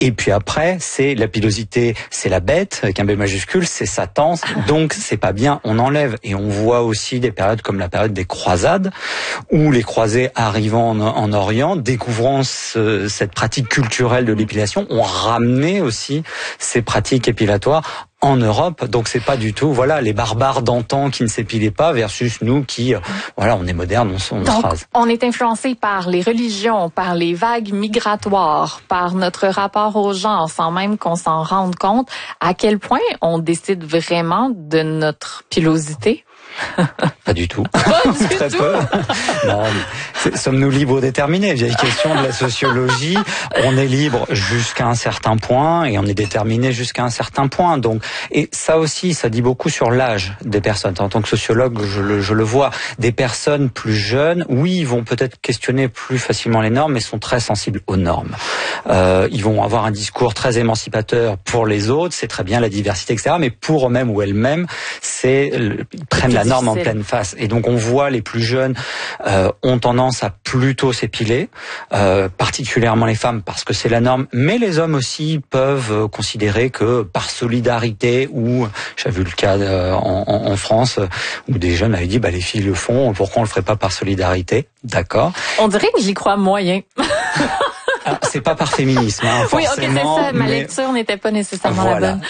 Et puis après, c'est la pilosité, c'est la bête, avec un B majuscule, c'est Satan, donc c'est pas bien, on enlève. Et on voit aussi des périodes comme la période des croisades, où les croisés arrivant en Orient, découvrant cette pratique culturelle de l'épilation, ont ramené aussi ces pratiques épilatoires en Europe. Donc c'est pas du tout, voilà, les barbares d'antan qui ne s'épilaient pas versus nous qui, voilà, on est moderne, on se rase. On est influencé par les religions, par les vagues migratoires, par notre rapport aux gens, sans même qu'on s'en rende compte. À quel point on décide vraiment de notre pilosité? Pas du tout. Pas du Très tout. peu. Non, sommes-nous libres ou déterminés? Vieille question de la sociologie. On est libre jusqu'à un certain point et on est déterminé jusqu'à un certain point. Donc, et ça aussi, ça dit beaucoup sur l'âge des personnes. En tant que sociologue, je le vois. Des personnes plus jeunes, oui, ils vont peut-être questionner plus facilement les normes, mais sont très sensibles aux normes. Ils vont avoir un discours très émancipateur pour les autres. C'est très bien la diversité, etc. Mais pour eux-mêmes ou elles-mêmes, ils prennent la norme en pleine face. Et donc on voit les plus jeunes ont tendance à plutôt s'épiler, particulièrement les femmes parce que c'est la norme, mais les hommes aussi peuvent considérer que par solidarité, ou j'ai vu le cas en France où des jeunes avaient dit les filles le font, pourquoi on le ferait pas par solidarité? D'accord. On dirait que j'y crois moyen. Alors, c'est pas par féminisme, forcément. Oui, ok, c'est ça. Ma lecture n'était pas nécessairement la bonne.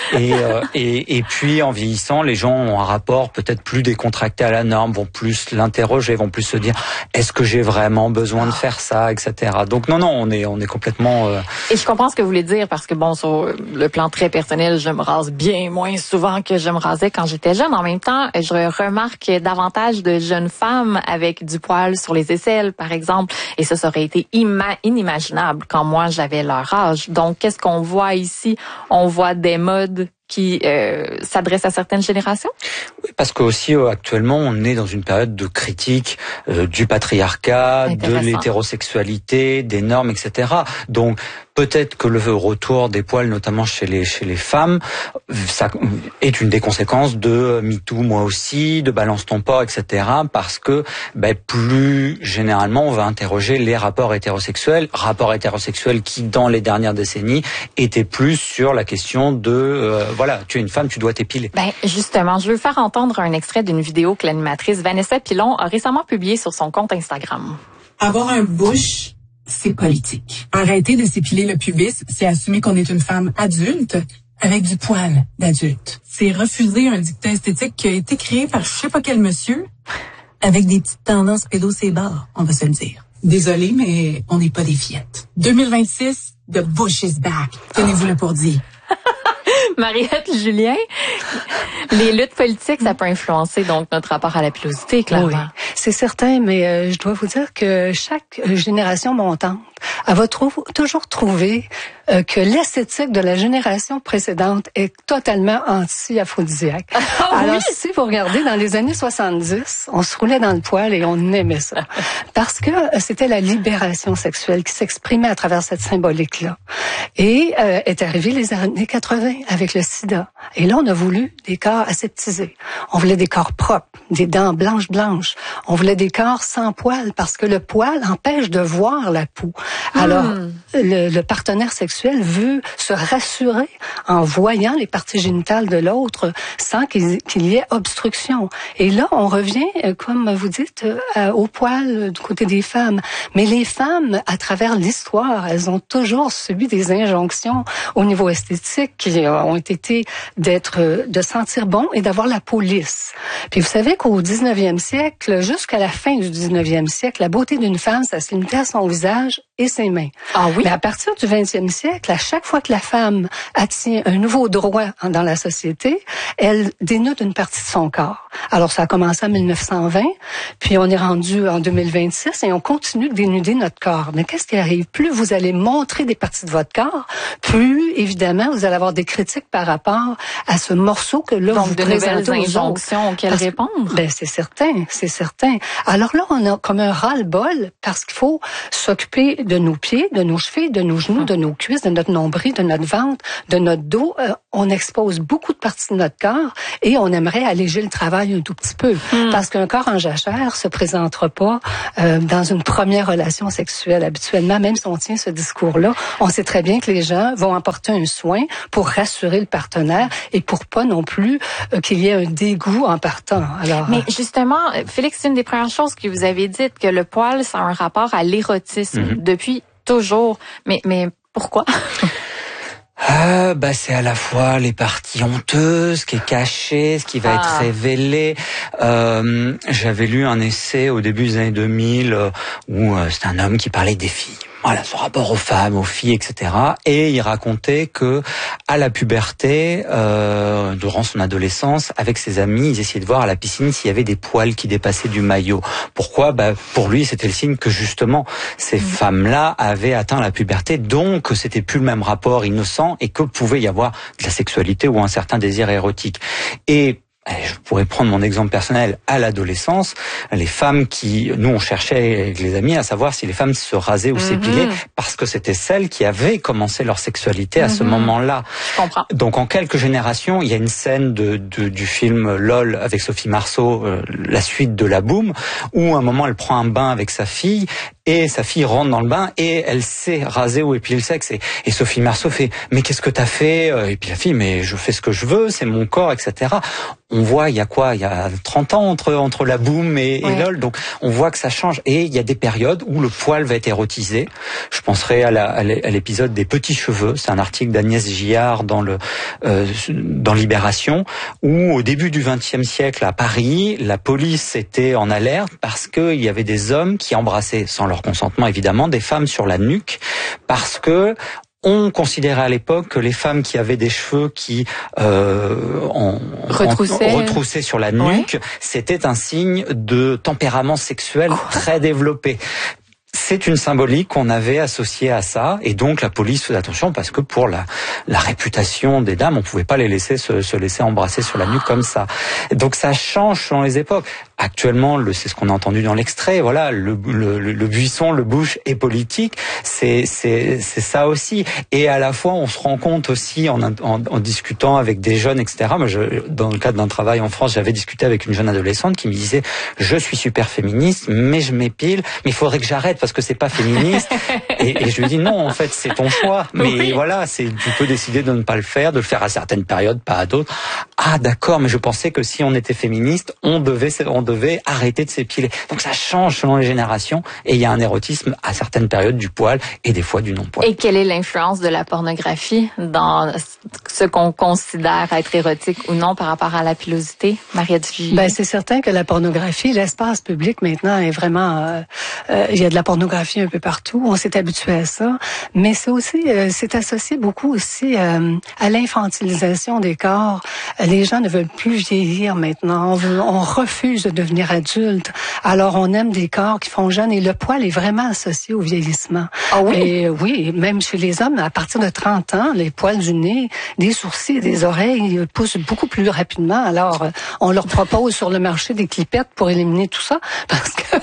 Et puis, en vieillissant, les gens ont un rapport peut-être plus décontracté à la norme, vont plus l'interroger, vont plus se dire, est-ce que j'ai vraiment besoin de faire ça, etc. Donc, non, on est complètement... Et je comprends ce que vous voulez dire, parce que bon, sur le plan très personnel, je me rase bien moins souvent que je me rasais quand j'étais jeune. En même temps, je remarque davantage de jeunes femmes avec du poil sur les aisselles, par exemple. Et ça aurait été inimaginable quand moi j'avais leur âge. Donc, qu'est-ce qu'on voit ici? On voit des modes qui s'adressent à certaines générations? Oui, parce que aussi actuellement on est dans une période de critique du patriarcat, de l'hétérosexualité, des normes, etc. Donc peut-être que le retour des poils, notamment chez les femmes, ça est une des conséquences de MeToo, moi aussi, de Balance ton porc, etc. Parce que plus généralement on va interroger les rapports hétérosexuels qui dans les dernières décennies étaient plus sur la question de tu es une femme, tu dois t'épiler. Justement, je veux faire entendre un extrait d'une vidéo que l'animatrice Vanessa Pilon a récemment publiée sur son compte Instagram. Avoir un bush, c'est politique. Arrêter de s'épiler le pubis, c'est assumer qu'on est une femme adulte avec du poil d'adulte. C'est refuser un dictat esthétique qui a été créé par je sais pas quel monsieur avec des petites tendances pédocébales, on va se le dire. Désolé, mais on n'est pas des fillettes. 2026, the bush is back. Tenez-vous-le pour dire. Mariette Julien, les luttes politiques, ça peut influencer donc notre rapport à la pilosité, clairement. Oui, c'est certain, mais je dois vous dire que chaque génération montante, elle va toujours trouver que l'esthétique de la génération précédente est totalement anti-aphrodisiaque. Alors, si vous regardez dans les années 70, on se roulait dans le poil et on aimait ça. Parce que c'était la libération sexuelle qui s'exprimait à travers cette symbolique-là. Et est arrivé les années 80 avec le sida. Et là, on a voulu des corps aseptisés. On voulait des corps propres, des dents blanches. On voulait des corps sans poils parce que le poil empêche de voir la peau. Alors, le partenaire sexuel veut se rassurer en voyant les parties génitales de l'autre sans qu'il y ait obstruction. Et là, on revient, comme vous dites, au poil du côté des femmes. Mais les femmes, à travers l'histoire, elles ont toujours subi des injonctions au niveau esthétique qui ont été de sentir bon et d'avoir la peau lisse. Puis vous savez qu'au 19e siècle, jusqu'à la fin du 19e siècle, la beauté d'une femme, ça se limitait à son visage et ses mains. Ah oui? Mais à partir du 20e siècle, à chaque fois que la femme attient un nouveau droit dans la société, elle dénude une partie de son corps. Alors, ça a commencé en 1920, puis on est rendu en 2026 et on continue de dénuder notre corps. Mais qu'est-ce qui arrive? Plus vous allez montrer des parties de votre corps, plus, évidemment, vous allez avoir des critiques par rapport à ce morceau que là, donc, vous présentez aux autres. Donc, de nouvelles injonctions auxquelles répondre? C'est certain. Alors là, on a comme un ras-le-bol parce qu'il faut s'occuper de nos pieds, de nos chevilles, de nos genoux, de nos cuisses, de notre nombril, de notre ventre, de notre dos. on expose beaucoup de parties de notre corps et on aimerait alléger le travail un tout petit peu. Parce qu'un corps en jachère se présentera pas dans une première relation sexuelle habituellement, même si on tient ce discours-là. On sait très bien que les gens vont apporter un soin pour rassurer le partenaire et pour pas non plus qu'il y ait un dégoût en partant. Alors, mais justement, Félix, c'est une des premières choses que vous avez dites, que le poil, ça a un rapport à l'érotisme depuis toujours. Mais pourquoi? C'est à la fois les parties honteuses, ce qui est caché, ce qui va être révélé. J'avais lu un essai au début des années 2000 où c'était un homme qui parlait des filles. Voilà, son rapport aux femmes, aux filles, etc. Et il racontait que, à la puberté, durant son adolescence, avec ses amis, ils essayaient de voir à la piscine s'il y avait des poils qui dépassaient du maillot. Pourquoi? Pour lui, c'était le signe que justement, ces femmes-là avaient atteint la puberté, donc c'était plus le même rapport innocent et que pouvait y avoir de la sexualité ou un certain désir érotique. Et je pourrais prendre mon exemple personnel à l'adolescence. Les femmes nous on cherchait avec les amis à savoir si les femmes se rasaient ou s'épilaient parce que c'était celles qui avaient commencé leur sexualité à ce moment-là. Je comprends. Donc en quelques générations, il y a une scène du film LOL avec Sophie Marceau, la suite de La Boum, où à un moment elle prend un bain avec sa fille et sa fille rentre dans le bain et elle s'est rasée ou épilée le sexe et Sophie Marceau fait « mais qu'est-ce que t'as fait ?» Et puis la fille « mais je fais ce que je veux, c'est mon corps, etc. » On voit, il y a 30 ans entre La Boum et LOL, donc on voit que ça change. Et il y a des périodes où le poil va être érotisé. Je penserai à l'épisode des petits cheveux. C'est un article d'Agnès Gillard dans Libération, où au début du XXe siècle à Paris, la police était en alerte parce qu'il y avait des hommes qui embrassaient, sans leur consentement évidemment, des femmes sur la nuque, parce que on considérait à l'époque que les femmes qui avaient des cheveux qui retroussaient sur la nuque, c'était un signe de tempérament sexuel très développé. C'est une symbolique qu'on avait associée à ça, et donc la police faisait attention parce que pour la réputation des dames, on pouvait pas les laisser se laisser embrasser sur la nuque comme ça. Donc ça change selon les époques. Actuellement, c'est ce qu'on a entendu dans l'extrait. Voilà, le buisson, le bush est politique. C'est ça aussi. Et à la fois, on se rend compte aussi en discutant avec des jeunes, etc. Moi, dans le cadre d'un travail en France, j'avais discuté avec une jeune adolescente qui me disait je suis super féministe, mais je m'épile, mais il faudrait que j'arrête parce que c'est pas féministe. et je lui dis non, en fait, c'est ton choix. Mais voilà, tu peux décider de ne pas le faire, de le faire à certaines périodes, pas à d'autres. Ah d'accord, mais je pensais que si on était féministe, on devait arrêter de s'épiler. Donc ça change selon les générations et il y a un érotisme à certaines périodes du poil et des fois du non-poil. Et quelle est l'influence de la pornographie dans ce qu'on considère être érotique ou non par rapport à la pilosité, Mariette Gigy? C'est certain que la pornographie, l'espace public maintenant est vraiment... il y a de la pornographie un peu partout, on s'est habitué à ça, mais c'est aussi c'est associé beaucoup aussi à l'infantilisation des corps. Les gens ne veulent plus vieillir maintenant, on refuse de devenir adulte. Alors on aime des corps qui font jeunes et le poil est vraiment associé au vieillissement. Ah oui? Et oui, même chez les hommes, à partir de 30 ans, les poils du nez, des sourcils et des oreilles poussent beaucoup plus rapidement. Alors on leur propose sur le marché des clipettes pour éliminer tout ça parce que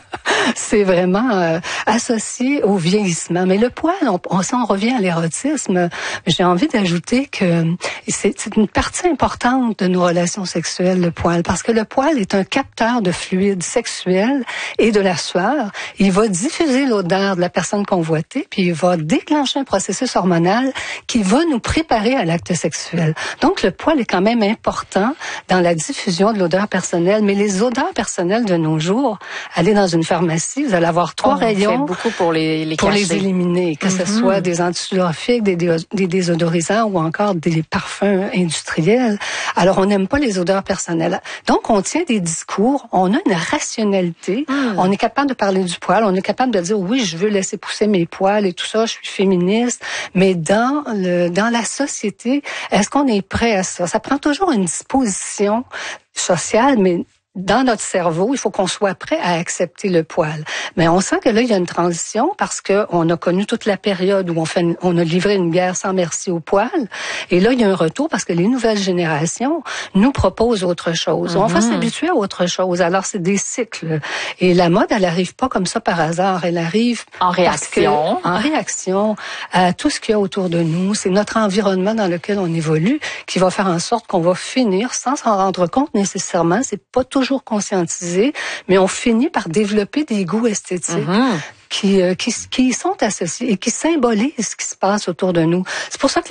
c'est vraiment associé au vieillissement. Mais le poil, on s'en revient à l'érotisme. J'ai envie d'ajouter que c'est une partie importante de nos relations sexuelles, le poil, parce que le poil est un capteur de fluide sexuel et de la sueur. Il va diffuser l'odeur de la personne convoitée, puis il va déclencher un processus hormonal qui va nous préparer à l'acte sexuel. Donc, le poil est quand même important dans la diffusion de l'odeur personnelle. Mais les odeurs personnelles de nos jours, aller dans une pharmacie, vous allez avoir 3 rayons. Fait beaucoup pour les éliminer, que ce soit des antidulorifiques, des désodorisants ou encore des parfums industriels. Alors, on n'aime pas les odeurs personnelles. Donc, on tient des discours, on a une rationalité, on est capable de parler du poil, on est capable de dire oui, je veux laisser pousser mes poils et tout ça, je suis féministe, mais dans la société, est-ce qu'on est prêt à ça? Ça prend toujours une disposition sociale, mais dans notre cerveau, il faut qu'on soit prêt à accepter le poil. Mais on sent que là, il y a une transition parce que on a connu toute la période où on a livré une guerre sans merci au poil. Et là, il y a un retour parce que les nouvelles générations nous proposent autre chose. On va s'habituer à autre chose. Alors, c'est des cycles. Et la mode, elle arrive pas comme ça par hasard. Elle arrive en réaction à tout ce qu'il y a autour de nous. C'est notre environnement dans lequel on évolue qui va faire en sorte qu'on va finir sans s'en rendre compte nécessairement. C'est pas toujours conscientisé, mais on finit par développer des goûts esthétiques qui sont associés et qui symbolisent ce qui se passe autour de nous. C'est pour ça que